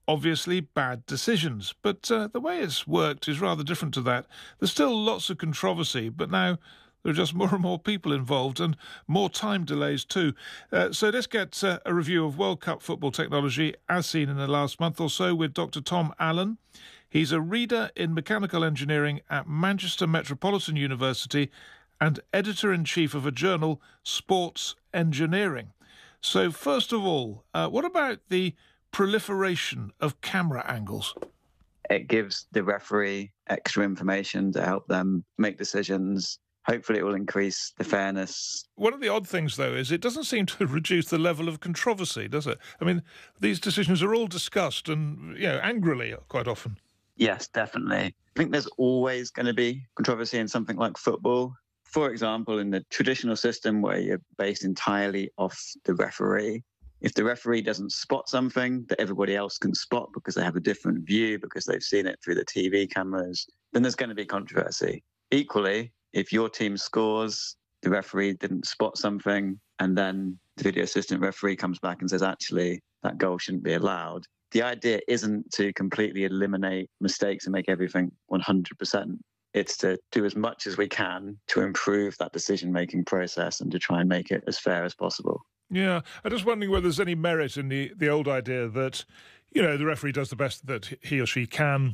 obviously bad decisions. But the way it's worked is rather different to that. There's still lots of controversy, but now there are just more and more people involved and more time delays too. So let's get a review of World Cup football technology as seen in the last month or so with Dr. Tom Allen. He's a reader in mechanical engineering at Manchester Metropolitan University and editor-in-chief of a journal, Sports Engineering. So first of all, what about the proliferation of camera angles? It gives the referee extra information to help them make decisions. Hopefully it will increase the fairness. One of the odd things, though, is it doesn't seem to reduce the level of controversy, does it? I mean, these decisions are all discussed and, angrily quite often. Yes, definitely. I think there's always going to be controversy in something like football. For example, in the traditional system where you're based entirely off the referee, if the referee doesn't spot something that everybody else can spot because they have a different view, because they've seen it through the TV cameras, then there's going to be controversy. Equally, if your team scores, the referee didn't spot something, and then the video assistant referee comes back and says, actually, that goal shouldn't be allowed. The idea isn't to completely eliminate mistakes and make everything 100%. It's to do as much as we can to improve that decision-making process and to try and make it as fair as possible. Yeah, I'm just wondering whether there's any merit in the old idea that, the referee does the best that he or she can,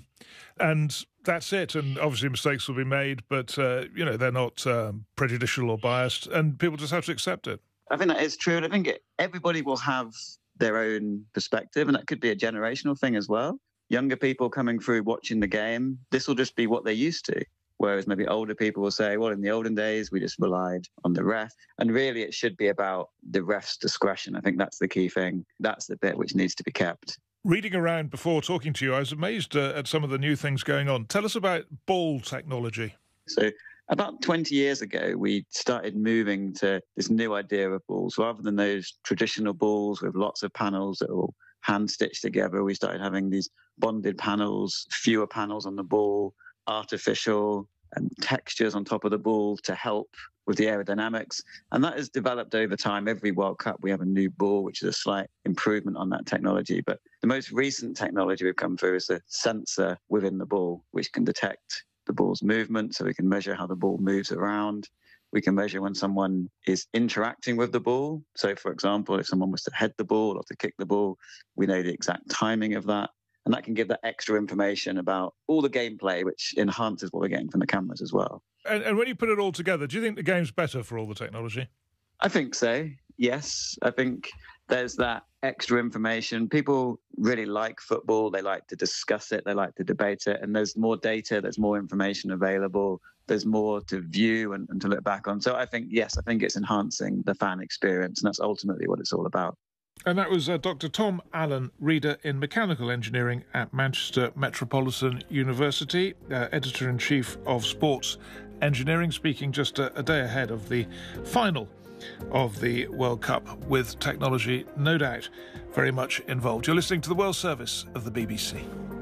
and that's it. And obviously mistakes will be made, but, they're not prejudicial or biased, and people just have to accept it. I think that is true, and I think everybody will have their own perspective, and that could be a generational thing as well. Younger people coming through watching the game, this will just be what they're used to. Whereas maybe older people will say, well, in the olden days, we just relied on the ref. And really, it should be about the ref's discretion. I think that's the key thing. That's the bit which needs to be kept. Reading around before talking to you, I was amazed at some of the new things going on. Tell us about ball technology. So about 20 years ago, we started moving to this new idea of balls. Rather than those traditional balls with lots of panels that are all hand-stitched together, we started having these bonded panels, fewer panels on the ball, artificial and textures on top of the ball to help with the aerodynamics. And that has developed over time. Every World Cup, we have a new ball, which is a slight improvement on that technology. But the most recent technology we've come through is a sensor within the ball, which can detect the ball's movement. So we can measure how the ball moves around. We can measure when someone is interacting with the ball. So, for example, if someone was to head the ball or to kick the ball, we know the exact timing of that. And that can give that extra information about all the gameplay, which enhances what we're getting from the cameras as well. And when you put it all together, do you think the game's better for all the technology? I think so, yes. I think there's that extra information. People really like football. They like to discuss it. They like to debate it. And there's more data. There's more information available. There's more to view and to look back on. So I think, yes, I think it's enhancing the fan experience. And that's ultimately what it's all about. And that was Dr. Tom Allen, reader in mechanical engineering at Manchester Metropolitan University, editor-in-chief of Sports Engineering, speaking just a day ahead of the final of the World Cup, with technology, no doubt, very much involved. You're listening to the World Service of the BBC.